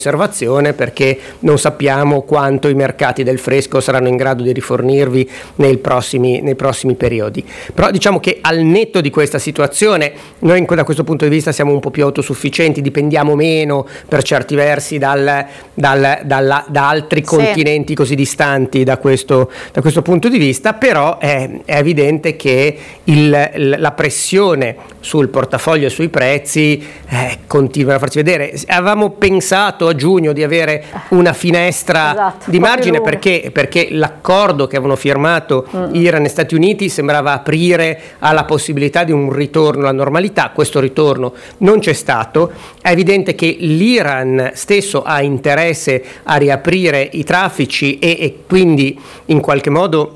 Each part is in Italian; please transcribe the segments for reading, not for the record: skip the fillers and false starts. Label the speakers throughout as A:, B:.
A: osservazione, perché non sappiamo quanto i mercati del fresco saranno in grado di rifornirvi nei prossimi periodi. Però diciamo che al netto di questa situazione noi da questo punto di vista siamo un po' più autosufficienti, dipendiamo meno per certi versi da altri continenti così distanti da questo punto di vista, però è evidente che la pressione sul portafoglio e sui prezzi continua a farsi vedere. Avevamo pensato a giugno di avere una finestra di margine perché l'accordo che avevano firmato Iran e Stati Uniti sembrava aprire alla possibilità di un ritorno alla normalità. Questo ritorno non c'è stato. È evidente che l'Iran stesso ha interesse a riaprire i traffici e quindi in qualche modo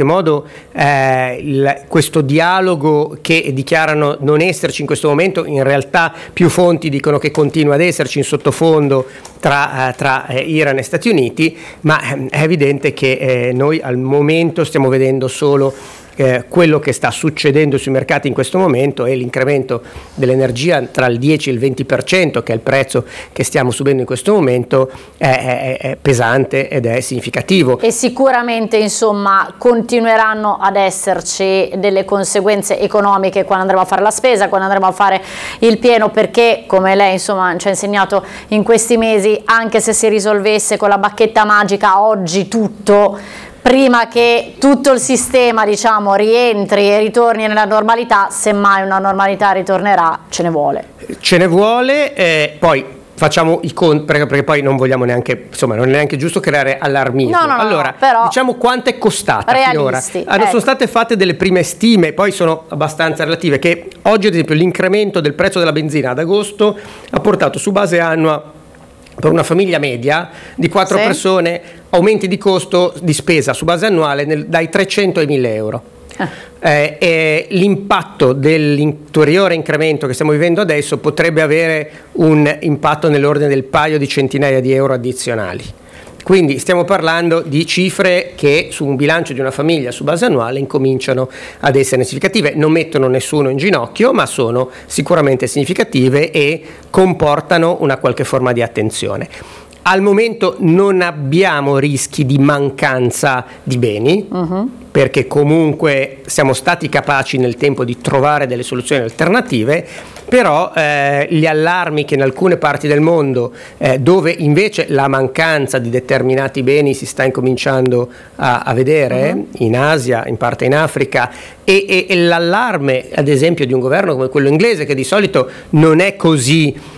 A: questo dialogo che dichiarano non esserci in questo momento, in realtà più fonti dicono che continua ad esserci in sottofondo tra Iran e Stati Uniti, ma è evidente che noi al momento stiamo vedendo solo quello che sta succedendo sui mercati in questo momento, e l'incremento dell'energia tra il 10 e il 20%, che è il prezzo che stiamo subendo in questo momento, è pesante ed è significativo.
B: E sicuramente insomma continueranno ad esserci delle conseguenze economiche quando andremo a fare la spesa, quando andremo a fare il pieno, perché come lei insomma ci ha insegnato in questi mesi, anche se si risolvesse con la bacchetta magica oggi tutto, prima che tutto il sistema rientri e ritorni nella normalità, semmai una normalità ritornerà, ce ne vuole, poi facciamo i conti, perché poi non vogliamo neanche, non è neanche giusto creare allarmismo. Allora, però, diciamo quanto è costata finora. Sono state fatte delle prime stime, poi sono abbastanza relative, che oggi ad esempio l'incremento del prezzo della benzina ad agosto ha portato su base annua per una famiglia media di 4 persone aumenti di costo di spesa su base annuale dai 300 ai 1000 euro. L'impatto dell'ulteriore incremento che stiamo vivendo adesso potrebbe avere un impatto nell'ordine del paio di centinaia di euro addizionali. Quindi stiamo parlando di cifre che su un bilancio di una famiglia su base annuale incominciano ad essere significative. Non mettono nessuno in ginocchio, ma sono sicuramente significative e comportano una qualche forma di attenzione. Al momento non abbiamo rischi di mancanza di beni, perché comunque siamo stati capaci nel tempo di trovare delle soluzioni alternative, però gli allarmi che in alcune parti del mondo, dove invece la mancanza di determinati beni si sta incominciando a vedere, in Asia, in parte in Africa, e l'allarme ad esempio di un governo come quello inglese, che di solito non è così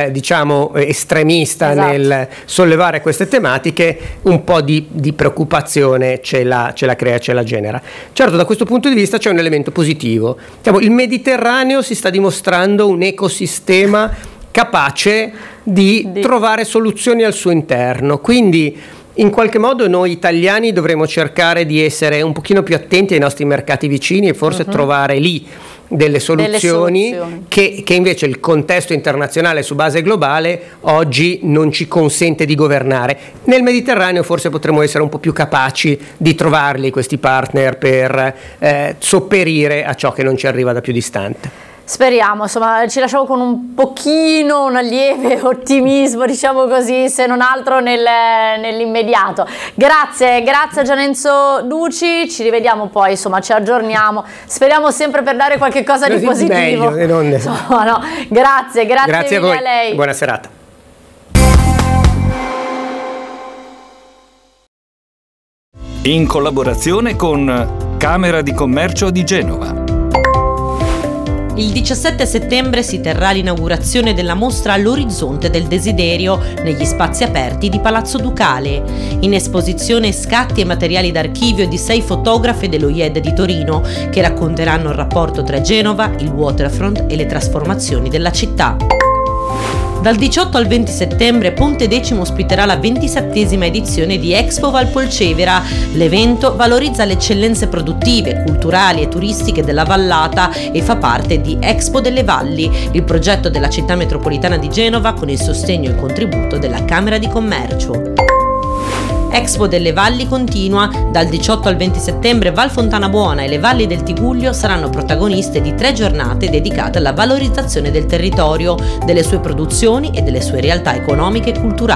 B: estremista nel sollevare queste tematiche, un po' di preoccupazione ce la crea, ce la genera. Certo, da questo punto di vista c'è un elemento positivo. Il Mediterraneo si sta dimostrando un ecosistema capace di trovare soluzioni al suo interno, quindi in qualche modo noi italiani dovremo cercare di essere un pochino più attenti ai nostri mercati vicini e forse trovare lì delle soluzioni che invece il contesto internazionale su base globale oggi non ci consente di governare. Nel Mediterraneo forse potremo essere un po' più capaci di trovarli questi partner per sopperire a ciò che non ci arriva da più distante. Speriamo, insomma, ci lasciamo con un lieve ottimismo, diciamo così, se non altro nell'immediato. Grazie a Gianenzo Duci, ci rivediamo poi, insomma, ci aggiorniamo, speriamo sempre per dare qualche cosa di positivo.
A: Meglio,
B: Grazie
A: a voi.
B: A lei.
A: Buona serata.
C: In collaborazione con Camera di Commercio di Genova.
D: Il 17 settembre si terrà l'inaugurazione della mostra All'orizzonte del desiderio negli spazi aperti di Palazzo Ducale. In esposizione scatti e materiali d'archivio di 6 fotografe dello IED di Torino che racconteranno il rapporto tra Genova, il waterfront e le trasformazioni della città. Dal 18 al 20 settembre Ponte Decimo ospiterà la 27esima edizione di Expo Valpolcevera. L'evento valorizza le eccellenze produttive, culturali e turistiche della vallata e fa parte di Expo delle Valli, il progetto della città metropolitana di Genova con il sostegno e il contributo della Camera di Commercio. Expo delle Valli continua. Dal 18 al 20 settembre Val Fontana Buona e le Valli del Tigullio saranno protagoniste di 3 giornate dedicate alla valorizzazione del territorio, delle sue produzioni e delle sue realtà economiche e culturali.